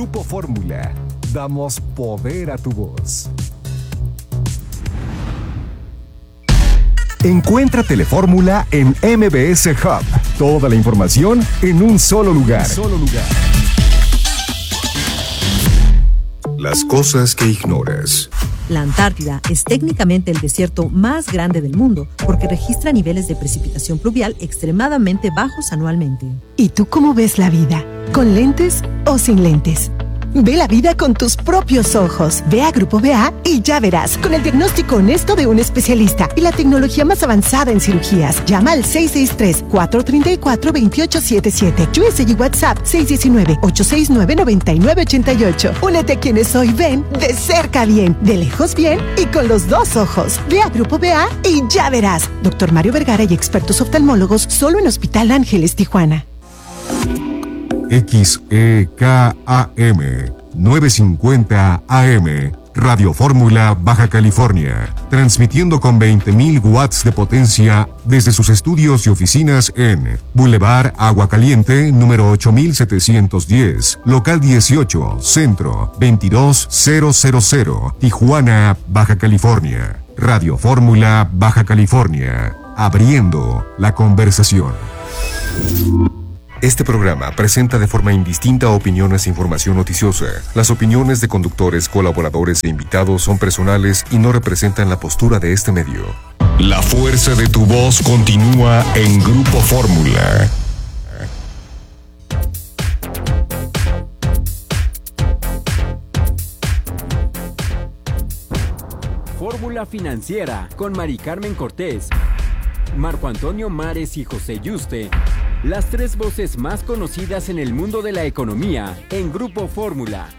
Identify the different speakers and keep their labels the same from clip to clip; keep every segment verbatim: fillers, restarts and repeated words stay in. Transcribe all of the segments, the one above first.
Speaker 1: Grupo Fórmula, damos poder a tu voz. Encuentra Telefórmula en M B S Hub. Toda la información en un solo lugar. Solo lugar. Las cosas que ignoras.
Speaker 2: La Antártida es técnicamente el desierto más grande del mundo porque registra niveles de precipitación pluvial extremadamente bajos anualmente.
Speaker 3: ¿Y tú cómo ves la vida? ¿Con lentes o sin lentes? Ve la vida con tus propios ojos. Ve a Grupo B A y ya verás, con el diagnóstico honesto de un especialista y la tecnología más avanzada en cirugías. Llama al seis seis tres, cuatro tres cuatro, dos ocho siete siete. U S y WhatsApp seis uno nueve, ocho seis nueve, nueve nueve ocho ocho. Únete a quienes hoy ven de cerca bien, de lejos bien y con los dos ojos. Ve a Grupo B A y ya verás. Doctor Mario Vergara y expertos oftalmólogos solo en Hospital Ángeles, Tijuana.
Speaker 1: X E K A M novecientos cincuenta A M, Radio Fórmula, Baja California, transmitiendo con veinte mil watts de potencia desde sus estudios y oficinas en Boulevard Agua Caliente, número ocho mil setecientos diez, local dieciocho, Centro, veintidós mil, Tijuana, Baja California. Radio Fórmula, Baja California, abriendo la conversación. Este programa presenta de forma indistinta opiniones e información noticiosa. Las opiniones de conductores, colaboradores e invitados son personales y no representan la postura de este medio. La fuerza de tu voz continúa en Grupo Fórmula.
Speaker 4: Fórmula Financiera con Mari Carmen Cortés, Marco Antonio Mares y José Yuste. Las tres voces más conocidas en el mundo de la economía en Grupo Fórmula.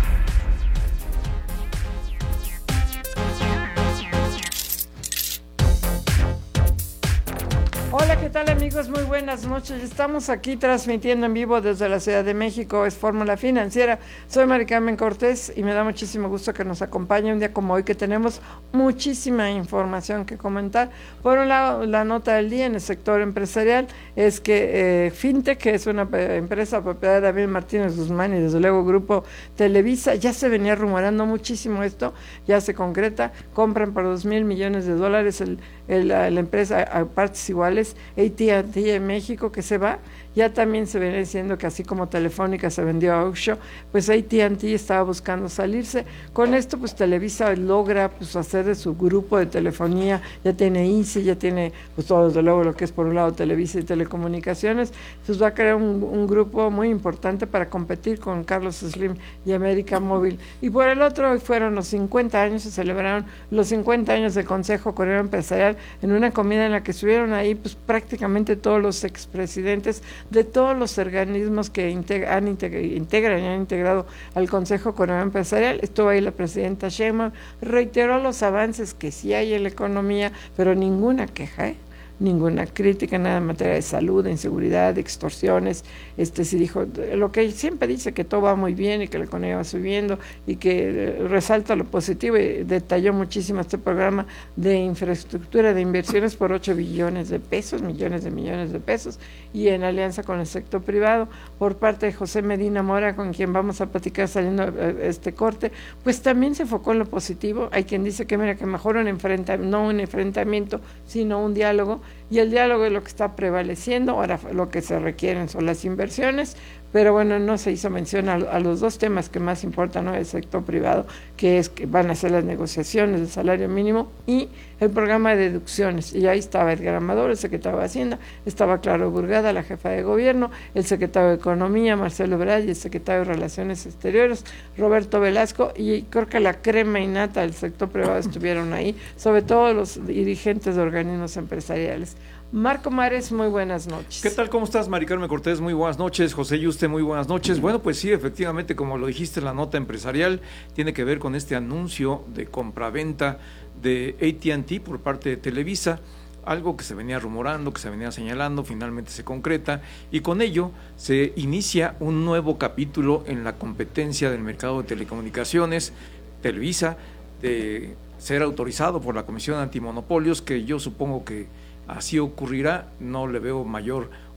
Speaker 5: Hola, ¿qué tal amigos? Muy buenas noches. Estamos aquí transmitiendo en vivo desde la Ciudad de México. Es Fórmula Financiera. Soy Mari Carmen Cortés y me da muchísimo gusto que nos acompañe un día como hoy, que tenemos muchísima información que comentar. Por un lado, la nota del día en el sector empresarial es que eh, Fintech, que es una empresa propiedad de David Martínez Guzmán y desde luego Grupo Televisa, ya se venía rumorando muchísimo esto, ya se concreta, compran por dos mil millones de dólares el, el, la, la empresa a partes iguales, A T and T en México, que se va. Ya también se viene diciendo que así como Telefónica se vendió a Oxxo, pues A T and T estaba buscando salirse. Con esto pues Televisa logra pues hacer de su grupo de telefonía, ya tiene Easy, ya tiene pues todo desde luego lo que es por un lado Televisa y Telecomunicaciones, pues va a crear un, un grupo muy importante para competir con Carlos Slim y América Móvil. Y por el otro, hoy fueron los cincuenta años, se celebraron los cincuenta años del Consejo Coreano Empresarial en una comida en la que estuvieron ahí pues prácticamente todos los expresidentes de todos los organismos que integra, han integra, integran y han integrado al Consejo Coreano Empresarial. Estuvo ahí la presidenta Sheinbaum, reiteró los avances que sí hay en la economía, pero ninguna queja, ¿eh? ninguna crítica, nada en materia de salud, de inseguridad, de extorsiones. Este sí dijo lo que siempre dice, que todo va muy bien y que la economía va subiendo y que resalta lo positivo, y detalló muchísimo este programa de infraestructura de inversiones por ocho billones de pesos, millones de millones de pesos, y en alianza con el sector privado. Por parte de José Medina Mora, con quien vamos a platicar saliendo este corte, pues también se enfocó en lo positivo. Hay quien dice que mira que mejor un enfrentamiento, no un enfrentamiento, sino un diálogo, y el diálogo es lo que está prevaleciendo. Ahora lo que se requieren son las inversiones, pero bueno, no se hizo mención a, a los dos temas que más importan, ¿no? El sector privado, que es que van a hacer las negociaciones del salario mínimo, y el programa de deducciones. Y ahí estaba Edgar Amador, el secretario de Hacienda, estaba Claro Burgada, la jefa de gobierno, el secretario de Economía, Marcelo Ebrard, y el secretario de Relaciones Exteriores, Roberto Velasco, y creo que la crema y nata del sector privado estuvieron ahí, sobre todo los dirigentes de organismos empresariales. Marco Mares, muy buenas noches.
Speaker 6: ¿Qué tal? ¿Cómo estás, Mari Carmen Cortés? Muy buenas noches. José Yuste, muy buenas noches. Bueno, pues sí, efectivamente, como lo dijiste en la nota empresarial, tiene que ver con este anuncio de compraventa de A T and T por parte de Televisa, algo que se venía rumorando, que se venía señalando, finalmente se concreta, y con ello se inicia un nuevo capítulo en la competencia del mercado de telecomunicaciones. Televisa, de ser autorizado por la Comisión Antimonopolios, que yo supongo que así ocurrirá, no le veo mayor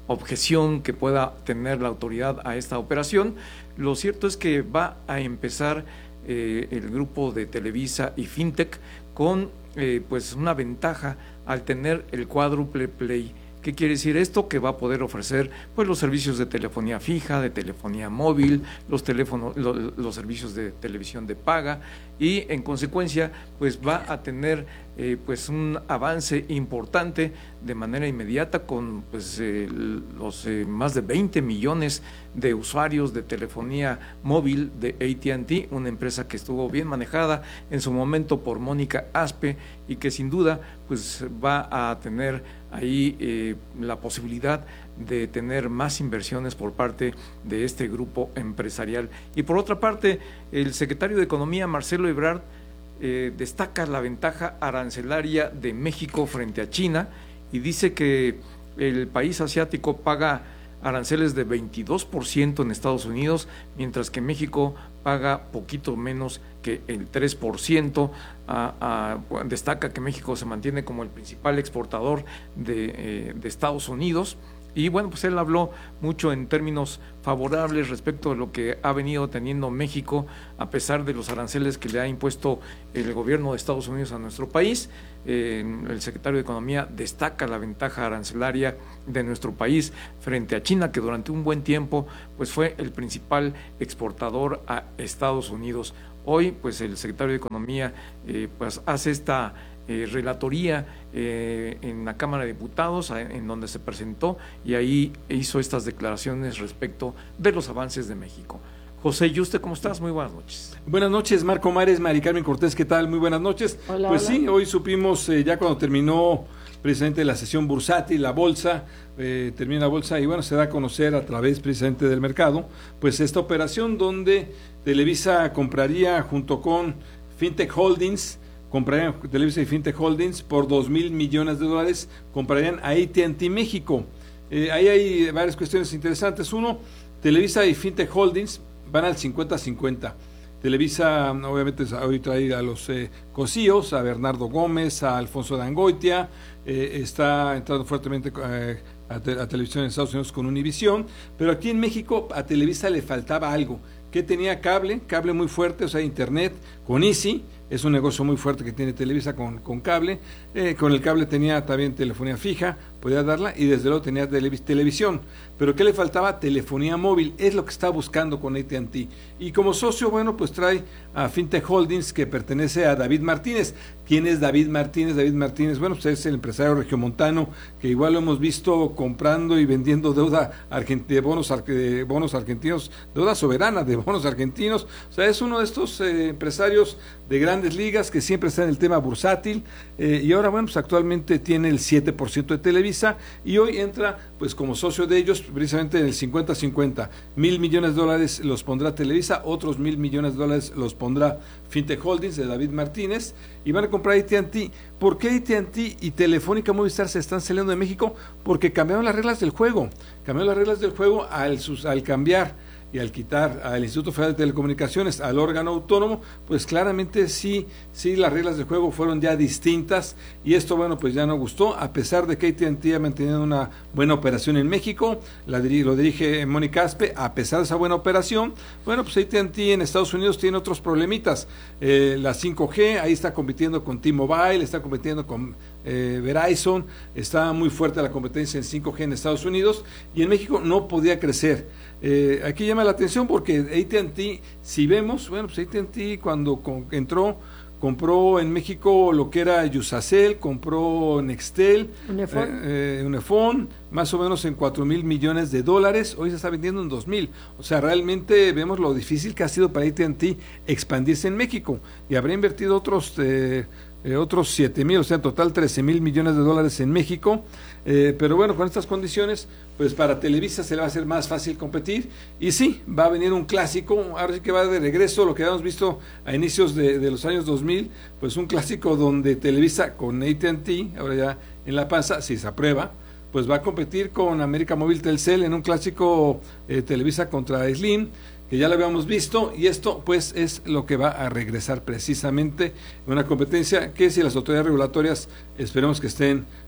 Speaker 6: objeción que pueda tener la autoridad a esta operación. Lo cierto es que va a empezar eh, el grupo de Televisa y Fintech con eh, pues una ventaja al tener el cuádruple play. ¿Qué quiere decir esto? Que va a poder ofrecer pues los servicios de telefonía fija, de telefonía móvil, los teléfonos, lo, los servicios de televisión de paga, y en consecuencia pues va a tener eh, pues un avance importante de manera inmediata con pues eh, los eh, más de veinte millones de usuarios de telefonía móvil de A T and T, una empresa que estuvo bien manejada en su momento por Mónica Aspe y que sin duda pues va a tener ahí eh, la posibilidad de tener más inversiones por parte de este grupo empresarial. Y por otra parte, el secretario de Economía, Marcelo Ebrard, eh, destaca la ventaja arancelaria de México frente a China y dice que el país asiático paga aranceles de veintidós por ciento en Estados Unidos, mientras que México paga poquito menos que el tres por ciento. A, a, destaca que México se mantiene como el principal exportador de, eh, de Estados Unidos. Y bueno, pues él habló mucho en términos favorables respecto de lo que ha venido teniendo México, a pesar de los aranceles que le ha impuesto el gobierno de Estados Unidos a nuestro país. Eh, el secretario de Economía destaca la ventaja arancelaria de nuestro país frente a China, que durante un buen tiempo pues fue el principal exportador a Estados Unidos. Hoy, pues el secretario de Economía eh, pues hace esta Eh, relatoría eh, en la Cámara de Diputados, en donde se presentó y ahí hizo estas declaraciones respecto de los avances de México. José Yuste, ¿cómo estás? Muy buenas noches.
Speaker 7: Buenas noches, Marco Mares, Mari Carmen Cortés, ¿qué tal? Muy buenas noches.
Speaker 5: Hola,
Speaker 7: pues
Speaker 5: hola.
Speaker 7: Sí, hoy supimos eh, ya cuando terminó precisamente la sesión bursátil, la bolsa, eh, termina la bolsa y bueno, se da a conocer a través precisamente del mercado, pues esta operación donde Televisa compraría junto con Fintech Holdings, comprarían Televisa y Fintech Holdings por dos mil millones de dólares, comprarían a A T and T México. Eh, ahí hay varias cuestiones interesantes. Uno, Televisa y Fintech Holdings van al cincuenta cincuenta. Televisa obviamente hoy trae a los eh, cosíos, a Bernardo Gómez, a Alfonso Dangoitia, eh, está entrando fuertemente eh, a, te, a televisión en Estados Unidos con Univisión, pero aquí en México a Televisa le faltaba algo, que tenía cable, cable muy fuerte, o sea, internet, con Easy, es un negocio muy fuerte que tiene Televisa con, con cable, eh, con el cable tenía también telefonía fija, podía darla, y desde luego tenía televis televisión, pero ¿qué le faltaba? Telefonía móvil, es lo que está buscando con A T and T, y como socio, bueno, pues trae a Fintech Holdings, que pertenece a David Martínez. ¿Quién es David Martínez? David Martínez, bueno, pues es el empresario regiomontano, que igual lo hemos visto comprando y vendiendo deuda de bonos, de bonos argentinos, deuda soberana de bonos argentinos, o sea, es uno de estos eh, empresarios de grandes ligas que siempre está en el tema bursátil, eh, y ahora, bueno, pues actualmente tiene el siete por ciento de Televisa, y hoy entra, pues como socio de ellos, precisamente en el cincuenta cincuenta, mil millones de dólares los pondrá Televisa, otros mil millones de dólares los pondrá Fintech Holdings de David Martínez, y van a comprar A T and T. ¿Por qué A T and T y Telefónica Movistar se están saliendo de México? Porque cambiaron las reglas del juego, cambiaron las reglas del juego al, al cambiar y al quitar al Instituto Federal de Telecomunicaciones, al órgano autónomo, pues claramente sí, sí las reglas del juego fueron ya distintas, y esto, bueno, pues ya no gustó, a pesar de que A T and T ha mantenido una buena operación en México, la dirige, lo dirige Mónica Aspe, a pesar de esa buena operación, bueno, pues A T and T en Estados Unidos tiene otros problemitas, eh, la cinco G, ahí está compitiendo con T-Mobile, está compitiendo con eh, Verizon, está muy fuerte la competencia en cinco G en Estados Unidos, y en México no podía crecer. Eh, aquí llama la atención porque A T and T, si vemos, bueno, pues A T and T cuando con, entró, compró en México lo que era Yusacel, compró Nextel,
Speaker 5: Unifón,
Speaker 7: eh, eh, Unifón, más o menos en cuatro mil millones de dólares, hoy se está vendiendo en dos mil, o sea, realmente vemos lo difícil que ha sido para A T and T expandirse en México, y habrá invertido otros eh, Eh, otros siete mil, o sea, en total trece mil millones de dólares en México, eh, pero bueno, con estas condiciones, pues para Televisa se le va a hacer más fácil competir, y sí, va a venir un clásico, ahora sí que va de regreso lo que habíamos visto a inicios de, de los años dos mil, pues un clásico donde Televisa con A T and T, ahora ya en la panza, si se aprueba, pues va a competir con América Móvil Telcel en un clásico eh, Televisa contra Slim, que ya lo habíamos visto, y esto pues es lo que va a regresar precisamente en una competencia que, si las autoridades regulatorias esperemos que estén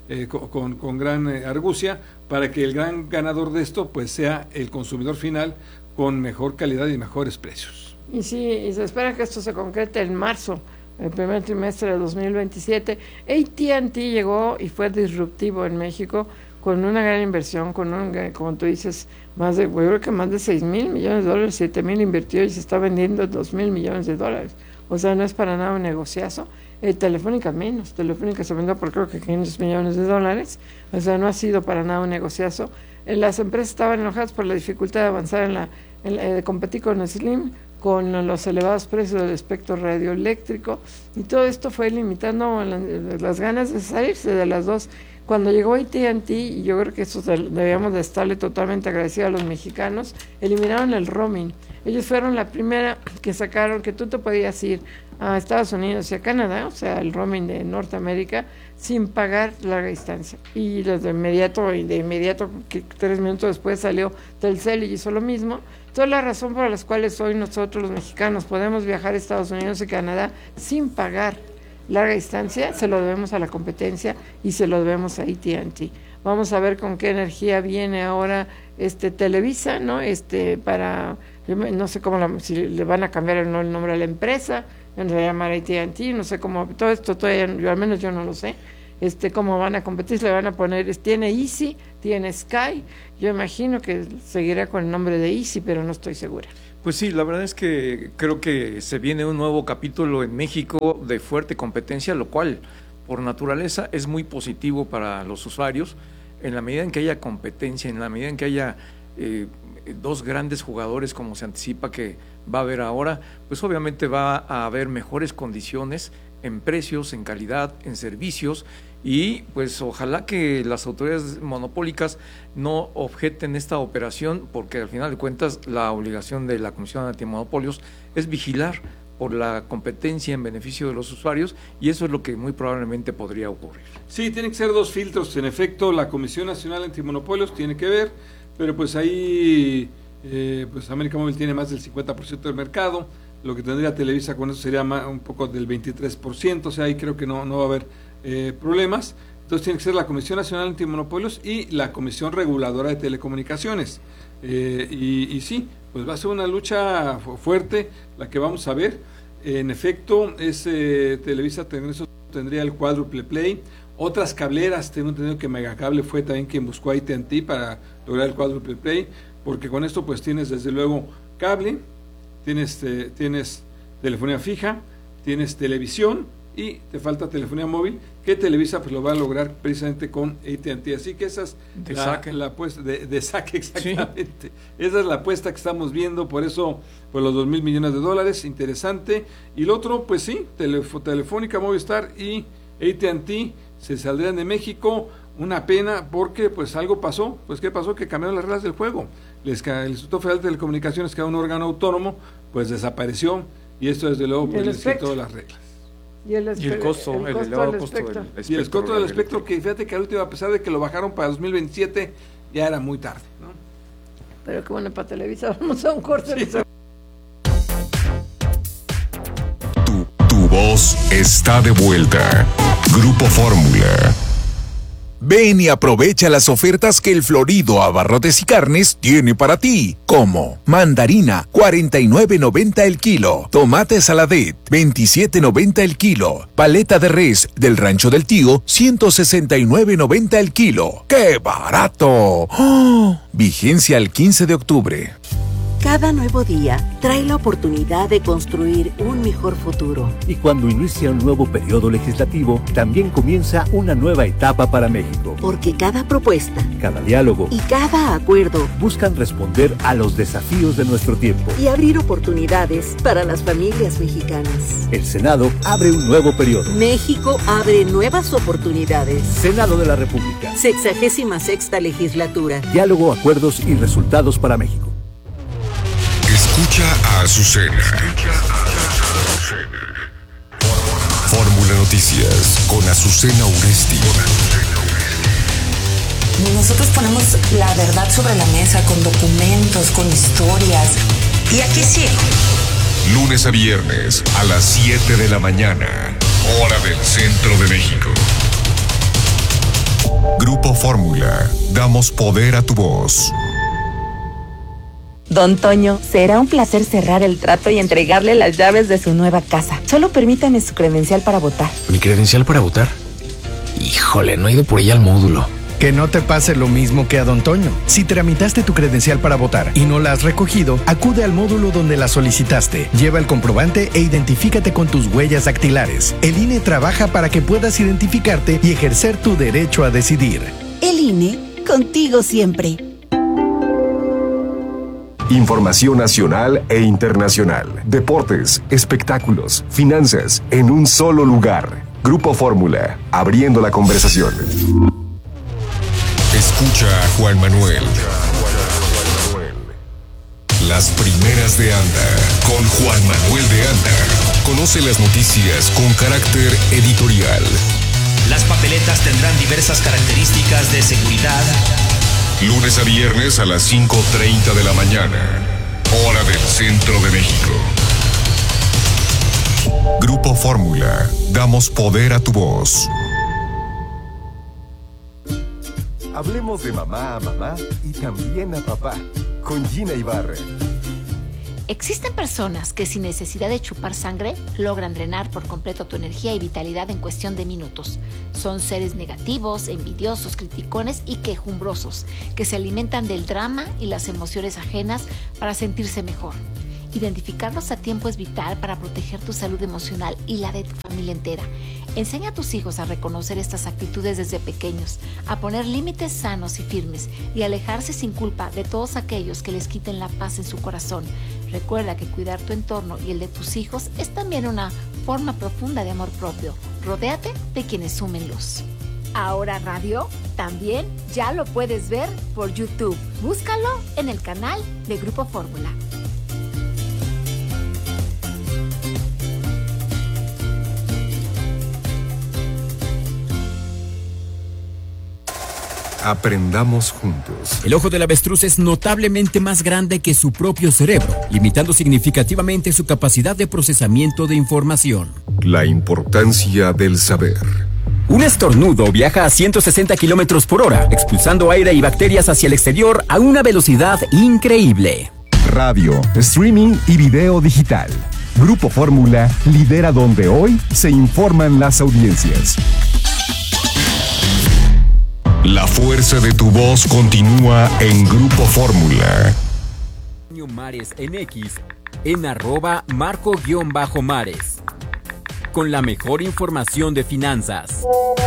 Speaker 7: eh, con, con, con gran eh, argucia para que el gran ganador de esto pues sea el consumidor final con mejor calidad y mejores precios.
Speaker 5: Y sí, y se espera que esto se concrete en marzo, el primer trimestre de dos mil veintisiete. A T and T llegó y fue disruptivo en México con una gran inversión, con un, como tú dices, más de, yo creo que más de seis mil millones de dólares, siete mil invirtió y se está vendiendo dos mil millones de dólares. O sea, no es para nada un negociazo. Eh, Telefónica menos, Telefónica se vendió por creo que quinientos millones de dólares, o sea, no ha sido para nada un negociazo. Eh, las empresas estaban enojadas por la dificultad de avanzar en la, en la de competir con Slim, con los elevados precios del espectro radioeléctrico, y todo esto fue limitando la, las ganas de salirse de las dos. Cuando llegó A T and T, y yo creo que eso debíamos de estarle totalmente agradecidos a los mexicanos, eliminaron el roaming. Ellos fueron la primera que sacaron que tú te podías ir a Estados Unidos y a Canadá, o sea, el roaming de Norteamérica, sin pagar larga distancia. Y de inmediato, y de inmediato, que tres minutos después salió Telcel y hizo lo mismo. Toda la razón por las cuales hoy nosotros los mexicanos podemos viajar a Estados Unidos y Canadá sin pagar larga distancia, se lo debemos a la competencia y se lo debemos a A T and T. Vamos a ver con qué energía viene ahora este Televisa, ¿no? Este para, no sé cómo, la, si le van a cambiar el, el nombre a la empresa, se va a llamar A T and T, no sé cómo, todo esto todavía, yo al menos yo no lo sé. Este, cómo van a competir, le van a poner, tiene Easy, tiene Sky, yo imagino que seguirá con el nombre de Easy, pero no estoy segura.
Speaker 6: Pues sí, la verdad es que creo que se viene un nuevo capítulo en México de fuerte competencia, lo cual por naturaleza es muy positivo para los usuarios, en la medida en que haya competencia, en la medida en que haya eh, dos grandes jugadores como se anticipa que va a haber ahora, pues obviamente va a haber mejores condiciones en precios, en calidad, en servicios, y pues ojalá que las autoridades monopólicas no objeten esta operación, porque al final de cuentas la obligación de la Comisión Antimonopolios es vigilar por la competencia en beneficio de los usuarios, y eso es lo que muy probablemente podría ocurrir.
Speaker 7: Sí, tienen que ser dos filtros. En efecto, la Comisión Nacional Antimonopolios tiene que ver, pero pues ahí eh, pues América Móvil tiene más del cincuenta por ciento del mercado. Lo que tendría Televisa con eso sería más, un poco del veintitrés por ciento, o sea, ahí creo que no, no va a haber eh, problemas. Entonces tiene que ser la Comisión Nacional Antimonopolios y la Comisión Reguladora de Telecomunicaciones. Eh, y, y sí, pues va a ser una lucha fuerte la que vamos a ver. En efecto, ese Televisa tendría el cuádruple play. Otras cableras, tengo entendido que Megacable fue también quien buscó a A T and T para lograr el cuádruple play, porque con esto pues tienes desde luego cable, tienes, eh, tienes telefonía fija, tienes televisión y te falta telefonía móvil, que Televisa pues lo va a lograr precisamente con A T and T. Así que esa es
Speaker 6: de
Speaker 7: la,
Speaker 6: saque.
Speaker 7: la apuesta, de, de saque exactamente. Sí. Esa es la apuesta que estamos viendo, por eso pues los dos mil millones de dólares, interesante. Y el otro, pues sí, Telef- Telefónica, Movistar y A T and T se saldrían de México. Una pena porque pues algo pasó. Pues ¿qué pasó? Que cambiaron las reglas del juego. Les, el Instituto Federal de Telecomunicaciones, que era un órgano autónomo, pues desapareció, y esto desde luego pues les quitó las reglas.
Speaker 5: Y el,
Speaker 6: y el costo, el, el costo elevado del costo del espectro.
Speaker 7: Y el costo del espectro, que fíjate que al último, a pesar de que lo bajaron para dos mil veintisiete, ya era muy tarde, ¿no?
Speaker 5: Pero qué bueno para Televisa, vamos a un corte. Sí.
Speaker 1: Tu, tu voz está de vuelta. Grupo Fórmula.
Speaker 8: Ven y aprovecha las ofertas que el Florido Abarrotes y Carnes tiene para ti, como mandarina, cuarenta y nueve noventa el kilo, tomate saladet, veintisiete noventa el kilo, paleta de res del Rancho del Tío, ciento sesenta y nueve noventa el kilo. ¡Qué barato! ¡Oh! Vigencia al quince de octubre.
Speaker 9: Cada nuevo día trae la oportunidad de construir un mejor futuro.
Speaker 10: Y cuando inicia un nuevo periodo legislativo, también comienza una nueva etapa para México.
Speaker 9: Porque cada propuesta,
Speaker 10: cada diálogo
Speaker 9: y cada acuerdo
Speaker 10: buscan responder a los desafíos de nuestro tiempo
Speaker 9: y abrir oportunidades para las familias mexicanas.
Speaker 10: El Senado abre un nuevo periodo.
Speaker 9: México abre nuevas oportunidades.
Speaker 10: Senado de la República.
Speaker 9: Sexagésima sexta legislatura.
Speaker 10: Diálogo, acuerdos y resultados para México.
Speaker 1: Escucha a Azucena. Fórmula Noticias con Azucena Uresti.
Speaker 11: Nosotros ponemos la verdad sobre la mesa con documentos, con historias. Y aquí sigo.
Speaker 1: Lunes a viernes a las siete de la mañana, hora del centro de México. Grupo Fórmula, damos poder a tu voz.
Speaker 12: Don Toño, será un placer cerrar el trato y entregarle las llaves de su nueva casa. Solo permítame su credencial para votar.
Speaker 13: ¿Mi credencial para votar? Híjole, no he ido por ella al módulo.
Speaker 14: Que no te pase lo mismo que a Don Toño. Si tramitaste tu credencial para votar y no la has recogido, acude al módulo donde la solicitaste. Lleva el comprobante e identifícate con tus huellas dactilares. El I N E trabaja para que puedas identificarte y ejercer tu derecho a decidir.
Speaker 15: El I N E, contigo siempre.
Speaker 1: Información nacional e internacional, deportes, espectáculos, finanzas, en un solo lugar. Grupo Fórmula, abriendo la conversación. Escucha a Juan Manuel. Las primeras de Anda, con Juan Manuel de Anda. Conoce las noticias con carácter editorial.
Speaker 16: Las papeletas tendrán diversas características de seguridad.
Speaker 1: Lunes a viernes a las cinco treinta de la mañana, hora del centro de México. Grupo Fórmula, damos poder a tu voz.
Speaker 17: Hablemos de mamá a mamá y también a papá, con Gina Ibarra.
Speaker 18: Existen personas que sin necesidad de chupar sangre logran drenar por completo tu energía y vitalidad en cuestión de minutos. Son seres negativos, envidiosos, criticones y quejumbrosos, que se alimentan del drama y las emociones ajenas para sentirse mejor. Identificarlos a tiempo es vital para proteger tu salud emocional y la de tu familia entera. Enseña a tus hijos a reconocer estas actitudes desde pequeños, a poner límites sanos y firmes y alejarse sin culpa de todos aquellos que les quiten la paz en su corazón. Recuerda que cuidar tu entorno y el de tus hijos es también una forma profunda de amor propio. Rodéate de quienes sumen luz. Ahora Radio también ya lo puedes ver por YouTube. Búscalo en el canal de Grupo Fórmula.
Speaker 1: Aprendamos juntos.
Speaker 4: El ojo del avestruz es notablemente más grande que su propio cerebro, limitando significativamente su capacidad de procesamiento de información.
Speaker 1: La importancia del saber.
Speaker 4: Un estornudo viaja a ciento sesenta kilómetros por hora, expulsando aire y bacterias hacia el exterior a una velocidad increíble.
Speaker 17: Radio, streaming y video digital. Grupo Fórmula lidera donde hoy se informan las audiencias.
Speaker 1: La fuerza de tu voz continúa en Grupo Fórmula.
Speaker 4: Mares en X, en arroba marco-mares. Con la mejor información de finanzas.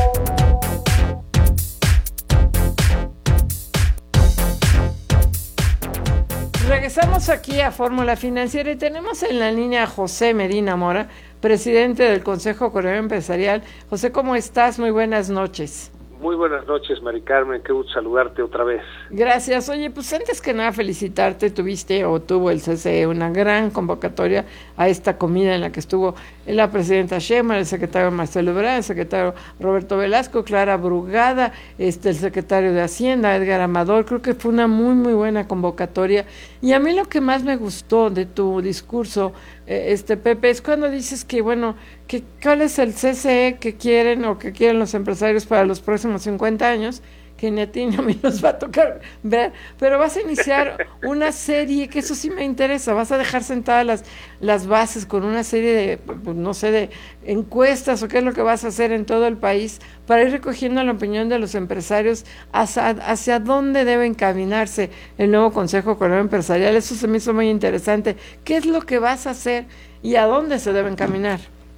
Speaker 5: Regresamos aquí a Fórmula Financiera y tenemos en la línea a José Medina Mora, presidente del Consejo Coreano Empresarial. José, ¿cómo estás? Muy buenas noches.
Speaker 19: Muy buenas noches, Mari Carmen, qué gusto saludarte otra vez.
Speaker 5: Gracias. Oye, pues antes que nada felicitarte, tuviste o tuvo el C C E una gran convocatoria a esta comida en la que estuvo la presidenta Sheinbaum, el secretario Marcelo Ebrard, el secretario Roberto Velasco, Clara Brugada, este, el secretario de Hacienda, Edgar Amador. Creo que fue una muy, muy buena convocatoria. Y a mí lo que más me gustó de tu discurso, eh, este Pepe, es cuando dices que, bueno, que cuál es el C C E que quieren o que quieren los empresarios para los próximos cincuenta años, que ni a ti ni a mí nos va a tocar ver, pero vas a iniciar una serie, que eso sí me interesa, vas a dejar sentadas las, las bases con una serie de, pues, no sé, de encuestas o qué es lo que vas a hacer en todo el país para ir recogiendo la opinión de los empresarios hacia, hacia dónde debe encaminarse el nuevo Consejo Coreano Empresarial. Eso se me hizo muy interesante. ¿Qué es lo que vas a hacer y a dónde se debe encaminar?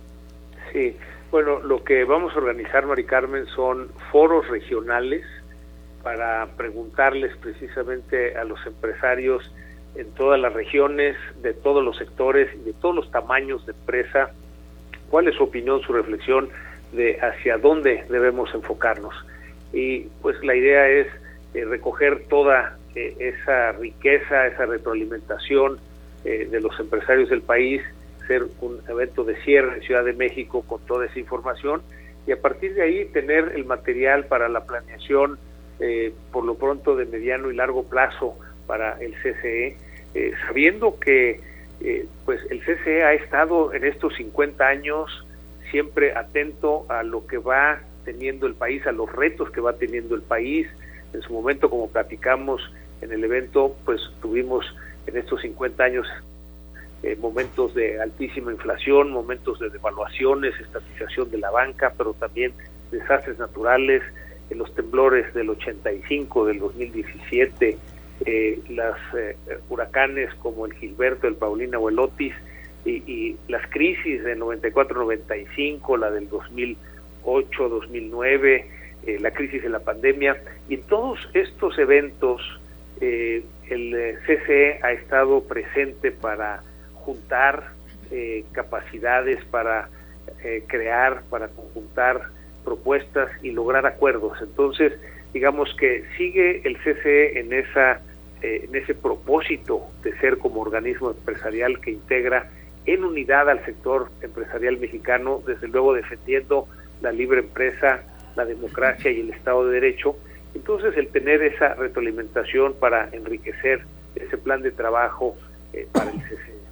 Speaker 19: Sí, bueno, lo que vamos a organizar, Mari Carmen, son foros regionales para preguntarles precisamente a los empresarios en todas las regiones, de todos los sectores y de todos los tamaños de empresa, cuál es su opinión, su reflexión de hacia dónde debemos enfocarnos. Y pues la idea es eh, recoger toda eh, esa riqueza, esa retroalimentación eh, de los empresarios del país, ser un evento de cierre en Ciudad de México con toda esa información y a partir de ahí tener el material para la planeación eh, por lo pronto de mediano y largo plazo para el C C E, eh, sabiendo que eh, pues el C C E ha estado en estos cincuenta años siempre atento a lo que va teniendo el país, a los retos que va teniendo el país. En su momento, como platicamos en el evento, pues tuvimos en estos cincuenta años eh, momentos de altísima inflación, momentos de devaluaciones, estatización de la banca, pero también desastres naturales, eh, los temblores del ochenta y cinco, del dos mil diecisiete, eh, las eh, huracanes como el Gilberto, el Paulina o el Otis, y, y las crisis del noventa y cuatro noventa y cinco, la del dos mil ocho dos mil nueve, eh, la crisis de la pandemia, y en todos estos eventos eh, el C C E ha estado presente para juntar eh, capacidades, para eh, crear, para conjuntar propuestas y lograr acuerdos. Entonces, digamos que sigue el C C E en esa eh, en ese propósito de ser como organismo empresarial que integra en unidad al sector empresarial mexicano, desde luego defendiendo la libre empresa, la democracia y el Estado de Derecho. Entonces, el tener esa retroalimentación para enriquecer ese plan de trabajo eh, para el C C E.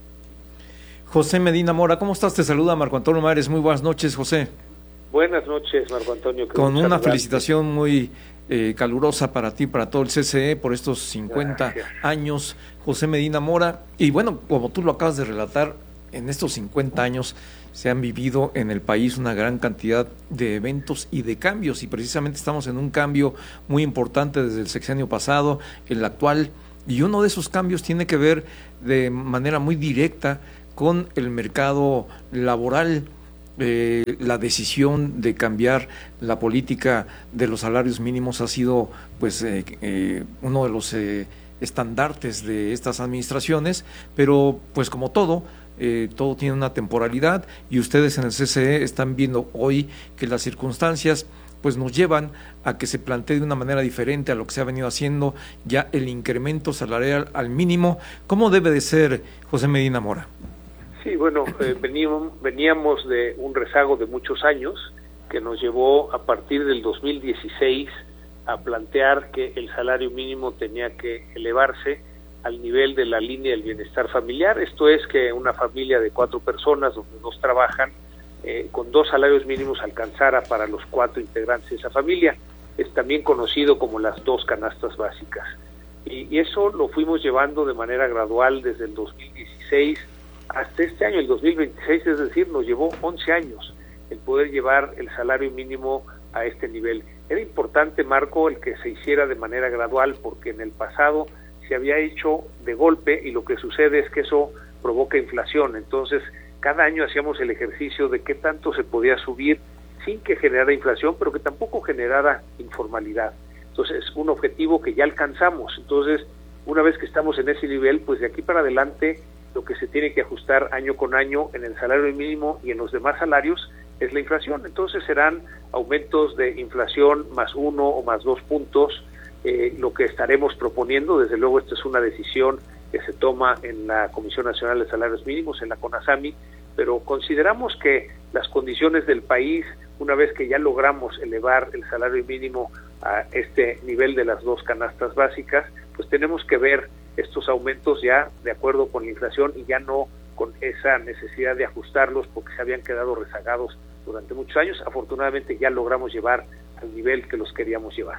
Speaker 6: José Medina Mora, ¿cómo estás? Te saluda Marco Antonio Mares. Muy buenas noches, José.
Speaker 19: Buenas noches, Marco Antonio.
Speaker 6: Con una saludarte. felicitación muy eh, calurosa para ti, para todo el C C E, por estos cincuenta Gracias. Años, José Medina Mora. Y bueno, como tú lo acabas de relatar, en estos cincuenta años se han vivido en el país una gran cantidad de eventos y de cambios, y precisamente estamos en un cambio muy importante desde el sexenio pasado, el actual, y uno de esos cambios tiene que ver de manera muy directa con el mercado laboral. Eh, la decisión de cambiar la política de los salarios mínimos ha sido pues eh, eh, uno de los eh, estandartes de estas administraciones, pero pues como todo, Eh, todo tiene una temporalidad, y ustedes en el C C E están viendo hoy que las circunstancias pues nos llevan a que se plantee de una manera diferente a lo que se ha venido haciendo ya el incremento salarial al mínimo. ¿Cómo debe de ser, José Medina Mora?
Speaker 19: Sí, bueno, eh, veníamos, veníamos de un rezago de muchos años que nos llevó a partir del dos mil dieciséis a plantear que el salario mínimo tenía que elevarse al nivel de la línea del bienestar familiar. Esto es que una familia de cuatro personas donde dos trabajan, eh, con dos salarios mínimos alcanzara para los cuatro integrantes de esa familia. Es también conocido como las dos canastas básicas. Y, y eso lo fuimos llevando de manera gradual desde el dos mil dieciséis hasta este año, el dos mil veintiséis, es decir, nos llevó once años el poder llevar el salario mínimo a este nivel. Era importante, Marco, el que se hiciera de manera gradual, porque en el pasado se había hecho de golpe, y lo que sucede es que eso provoca inflación. Entonces, cada año hacíamos el ejercicio de qué tanto se podía subir sin que generara inflación, pero que tampoco generara informalidad. Entonces, es un objetivo que ya alcanzamos. Entonces, una vez que estamos en ese nivel, pues de aquí para adelante, lo que se tiene que ajustar año con año en el salario mínimo y en los demás salarios es la inflación. Entonces, serán aumentos de inflación más uno o más dos puntos, Eh, lo que estaremos proponiendo. Desde luego, esta es una decisión que se toma en la Comisión Nacional de Salarios Mínimos, en la CONASAMI, pero consideramos que las condiciones del país, una vez que ya logramos elevar el salario mínimo a este nivel de las dos canastas básicas, pues tenemos que ver estos aumentos ya de acuerdo con la inflación y ya no con esa necesidad de ajustarlos porque se habían quedado rezagados durante muchos años. Afortunadamente ya logramos llevar al nivel que los queríamos llevar.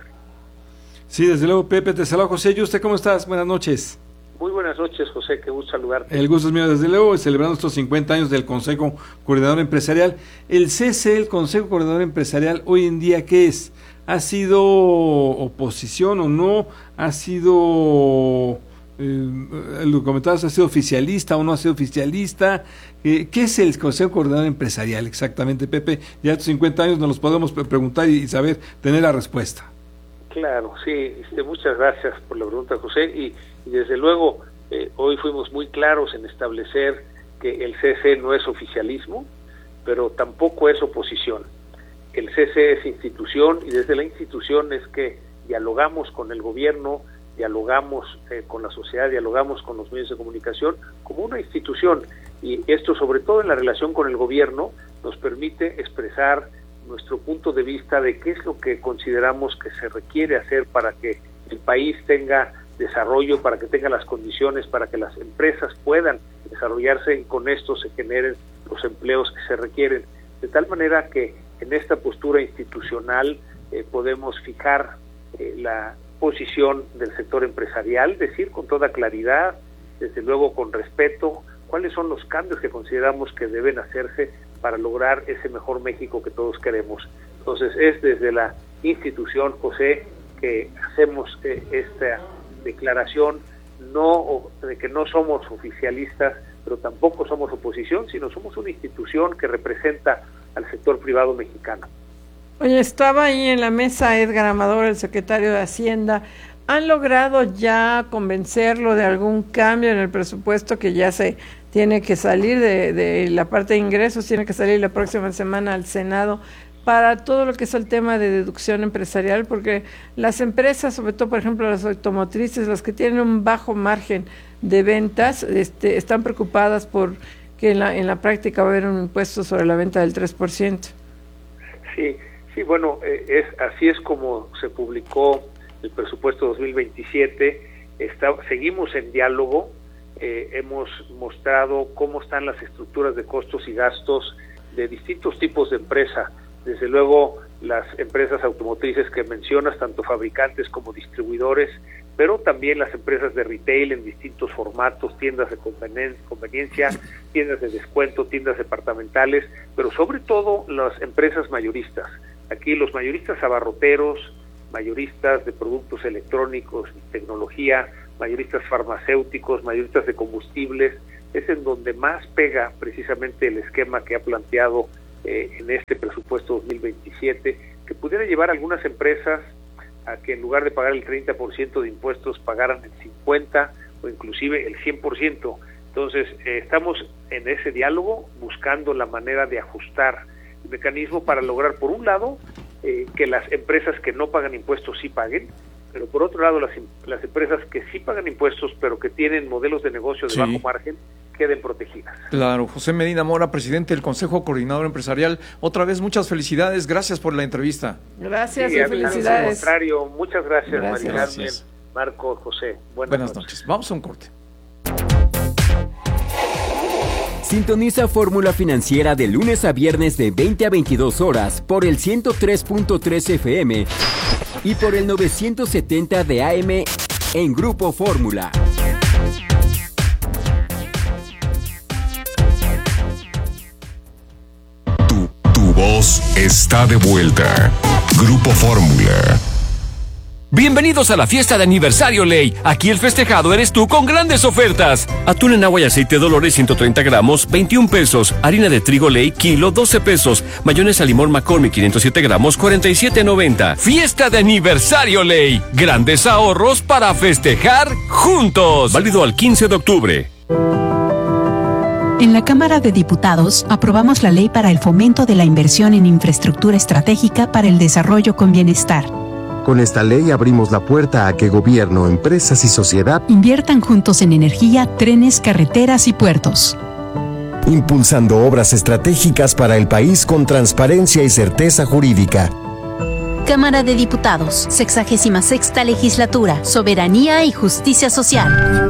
Speaker 7: Sí, desde luego, Pepe, te saluda José. ¿Y usted cómo estás? Buenas noches.
Speaker 19: Muy buenas noches, José, qué gusto saludarte.
Speaker 7: El gusto es mío, desde luego, celebrando estos cincuenta años del Consejo Coordinador Empresarial. El C C E, el Consejo Coordinador Empresarial, hoy en día, ¿qué es? ¿Ha sido oposición o no? ¿Ha sido, eh, lo comentabas, ha sido oficialista o no ha sido oficialista? Eh, ¿Qué es el Consejo Coordinador Empresarial exactamente, Pepe? Ya estos cincuenta años nos los podemos preguntar y saber, tener la respuesta.
Speaker 19: Claro, sí, este, muchas gracias por la pregunta, José, y, y desde luego eh, hoy fuimos muy claros en establecer que el C C E no es oficialismo, pero tampoco es oposición. El C C E es institución, y desde la institución es que dialogamos con el gobierno, dialogamos eh, con la sociedad, dialogamos con los medios de comunicación como una institución, y esto sobre todo en la relación con el gobierno nos permite expresar nuestro punto de vista de qué es lo que consideramos que se requiere hacer para que el país tenga desarrollo, para que tenga las condiciones, para que las empresas puedan desarrollarse y con esto se generen los empleos que se requieren. De tal manera que en esta postura institucional eh, podemos fijar eh, la posición del sector empresarial, decir con toda claridad, desde luego con respeto, cuáles son los cambios que consideramos que deben hacerse para lograr ese mejor México que todos queremos. Entonces es desde la institución, José, que hacemos eh, esta declaración, no de que no somos oficialistas, pero tampoco somos oposición, sino somos una institución que representa al sector privado mexicano.
Speaker 5: Oye, estaba ahí en la mesa Edgar Amador, el secretario de Hacienda. ¿Han logrado ya convencerlo de algún cambio en el presupuesto que ya se tiene que salir de, de la parte de ingresos, tiene que salir la próxima semana al Senado para todo lo que es el tema de deducción empresarial? Porque las empresas, sobre todo por ejemplo las automotrices, las que tienen un bajo margen de ventas, este, están preocupadas por que en la, en la práctica va a haber un impuesto sobre la venta del tres por ciento.
Speaker 19: Sí, sí, bueno, eh, es así es como se publicó el presupuesto dos mil veintisiete. Está, seguimos en diálogo, eh, hemos mostrado cómo están las estructuras de costos y gastos de distintos tipos de empresa. Desde luego las empresas automotrices que mencionas, tanto fabricantes como distribuidores, pero también las empresas de retail en distintos formatos, tiendas de conveniencia, tiendas de descuento, tiendas departamentales, pero sobre todo las empresas mayoristas. Aquí los mayoristas abarroteros, mayoristas de productos electrónicos y tecnología, mayoristas farmacéuticos, mayoristas de combustibles, es en donde más pega precisamente el esquema que ha planteado eh, en este presupuesto dos mil veintisiete, que pudiera llevar a algunas empresas a que en lugar de pagar el treinta por ciento de impuestos pagaran el cincuenta por ciento o inclusive el cien por ciento. Entonces, eh, estamos en ese diálogo buscando la manera de ajustar el mecanismo para lograr, por un lado, eh, que las empresas que no pagan impuestos sí paguen, pero por otro lado, las, las empresas que sí pagan impuestos, pero que tienen modelos de negocio de sí. bajo margen, queden protegidas.
Speaker 6: Claro. José Medina Mora, presidente del Consejo Coordinador Empresarial, otra vez muchas felicidades, gracias por la entrevista.
Speaker 5: Gracias
Speaker 19: sí,
Speaker 5: y felicidades.
Speaker 19: Al contrario, muchas gracias,
Speaker 5: gracias.
Speaker 19: María Carmen, Marco, José. Buenas,
Speaker 6: Buenas
Speaker 19: noches.
Speaker 6: noches. Vamos a un corte.
Speaker 4: Sintoniza Fórmula Financiera de lunes a viernes de veinte a veintidós horas por el ciento tres punto tres F M y por el novecientos setenta de A M en Grupo Fórmula.
Speaker 1: Tu, tu voz está de vuelta. Grupo Fórmula.
Speaker 20: Bienvenidos a la fiesta de aniversario Ley. Aquí el festejado eres tú con grandes ofertas. Atún en agua y aceite Dolores ciento treinta gramos, veintiún pesos. Harina de trigo Ley, kilo, doce pesos. Mayonesa limón McCormick quinientos siete gramos, cuarenta y siete noventa. Fiesta de aniversario Ley. Grandes ahorros para festejar juntos. Válido al quince de octubre.
Speaker 21: En la Cámara de Diputados aprobamos la ley para el fomento de la inversión en infraestructura estratégica para el desarrollo con bienestar.
Speaker 22: Con esta ley abrimos la puerta a que gobierno, empresas y sociedad
Speaker 21: inviertan juntos en energía, trenes, carreteras y puertos.
Speaker 22: Impulsando obras estratégicas para el país con transparencia y certeza jurídica.
Speaker 23: Cámara de Diputados, sexagésima sexta legislatura, soberanía y justicia social.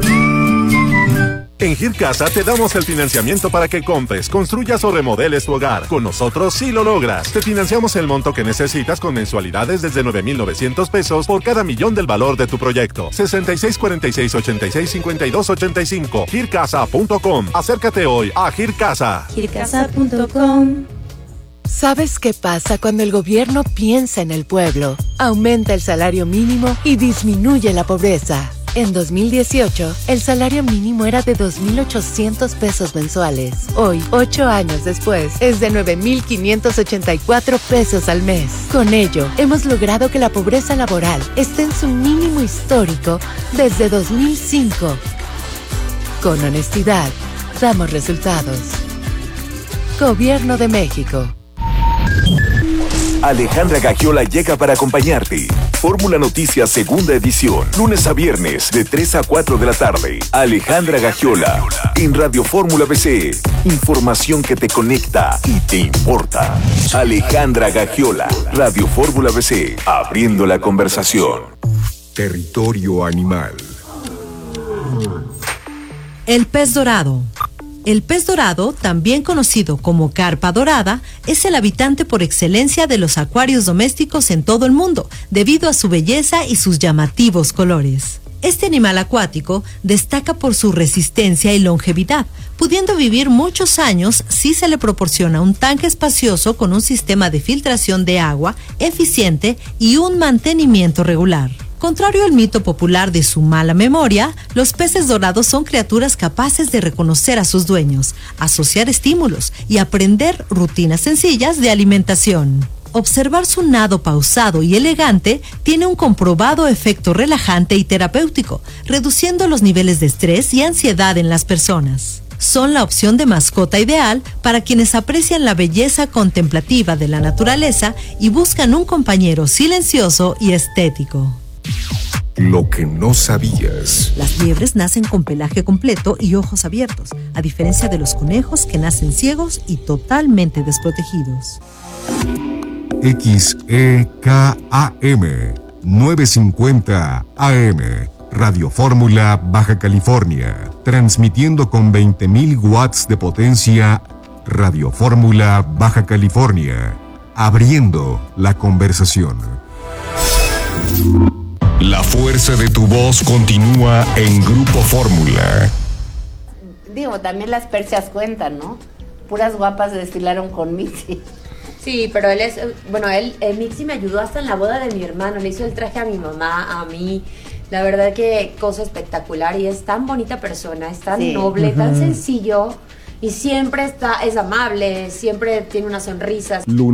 Speaker 24: En Gircasa te damos el financiamiento para que compres, construyas o remodeles tu hogar. Con nosotros sí lo logras. Te financiamos el monto que necesitas con mensualidades desde nueve mil novecientos pesos por cada millón del valor de tu proyecto. sesenta y seis cuarenta y seis ochenta y seis cincuenta y dos ochenta y cinco. gircasa punto com. Acércate hoy a Gircasa.
Speaker 23: gircasa punto com.
Speaker 25: ¿Sabes qué pasa cuando el gobierno piensa en el pueblo? Aumenta el salario mínimo y disminuye la pobreza. En dos mil dieciocho, el salario mínimo era de dos mil ochocientos pesos mensuales. Hoy, ocho años después, es de nueve mil quinientos ochenta y cuatro pesos al mes. Con ello, hemos logrado que la pobreza laboral esté en su mínimo histórico desde dos mil cinco. Con honestidad, damos resultados. Gobierno de México.
Speaker 8: Alejandra Gagiola llega para acompañarte. Fórmula Noticias segunda edición, lunes a viernes de tres a cuatro de la tarde. Alejandra Gagiola en Radio Fórmula B C. Información que te conecta y te importa. Alejandra Gagiola, Radio Fórmula B C, abriendo la conversación.
Speaker 1: Territorio animal.
Speaker 2: El pez dorado, El pez dorado, también conocido como carpa dorada, es el habitante por excelencia de los acuarios domésticos en todo el mundo, debido a su belleza y sus llamativos colores. Este animal acuático destaca por su resistencia y longevidad, pudiendo vivir muchos años si se le proporciona un tanque espacioso con un sistema de filtración de agua eficiente y un mantenimiento regular. Contrario al mito popular de su mala memoria, los peces dorados son criaturas capaces de reconocer a sus dueños, asociar estímulos y aprender rutinas sencillas de alimentación. Observar su nado pausado y elegante tiene un comprobado efecto relajante y terapéutico, reduciendo los niveles de estrés y ansiedad en las personas. Son la opción de mascota ideal para quienes aprecian la belleza contemplativa de la naturaleza y buscan un compañero silencioso y estético.
Speaker 1: Lo que no sabías.
Speaker 2: Las liebres nacen con pelaje completo y ojos abiertos, a diferencia de los conejos que nacen ciegos y totalmente desprotegidos.
Speaker 1: X E K A M novecientos cincuenta A M Radio Fórmula Baja California, transmitiendo con veinte mil watts de potencia. Radio Fórmula Baja California, abriendo la conversación. La fuerza de tu voz continúa en Grupo Fórmula.
Speaker 3: Digo, también las persias cuentan, ¿no? Puras guapas desfilaron con Mixi.
Speaker 9: Sí, pero él es, bueno, él, eh, Mixi me ayudó hasta en la boda de mi hermano, le hizo el traje a mi mamá, a mí. La verdad que cosa espectacular, y es tan bonita persona, es tan sí. noble, uh-huh. tan sencillo, y siempre está, es amable, siempre tiene una sonrisa.